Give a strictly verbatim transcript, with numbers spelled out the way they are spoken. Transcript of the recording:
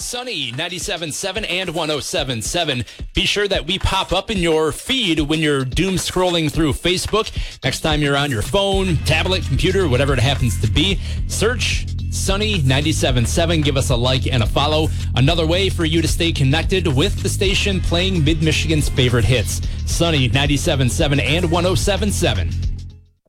Sunny ninety-seven point seven and one oh seven point seven. Be sure that we pop up in your feed when you're doom scrolling through Facebook. Next time you're on your phone, tablet, computer, whatever it happens to be, search Sunny ninety-seven point seven. Give us a like and a follow. Another way for you to stay connected with the station playing Mid-Michigan's favorite hits. Sunny ninety-seven point seven and one oh seven point seven.